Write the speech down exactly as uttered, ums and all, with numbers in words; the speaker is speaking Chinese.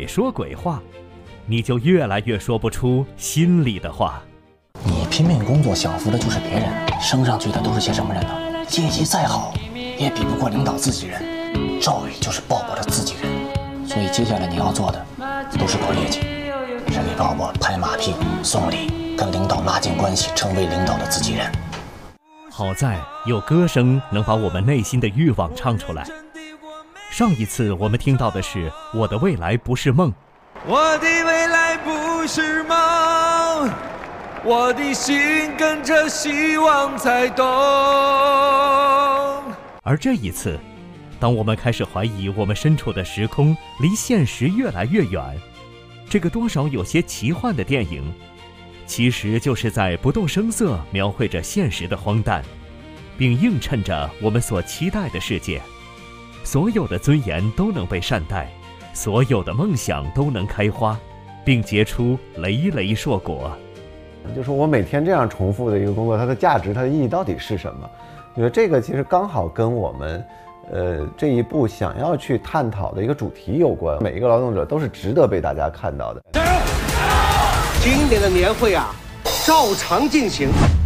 鬼说鬼话，你就越来越说不出心里的话。 你拼命工作享福的就是别人，升上去的都是些什么人呢？阶级再好也比不过领导自己人，赵伟就是鲍勃的自己人。所以接下来你要做的都是搞业绩，是给鲍勃拍马屁送礼，跟领导拉近关系，成为领导的自己人。 好在有歌声能把我们内心的欲望唱出来。上一次我们听到的是我的未来不是梦， 我的未来不是梦，我的心跟着希望在动。 而这一次，当我们开始怀疑我们身处的时空离现实越来越远，这个多少有些奇幻的电影，其实就是在不动声色描绘着现实的荒诞，并映衬着我们所期待的世界。所有的尊严都能被善待，所有的梦想都能开花，并结出累累硕果。 就是我每天这样重复的一个工作，它的价值、它的意义到底是什么？我觉得这个其实刚好跟我们，呃，这一部想要去探讨的一个主题有关。每一个劳动者都是值得被大家看到的。 今年的年会啊，照常进行。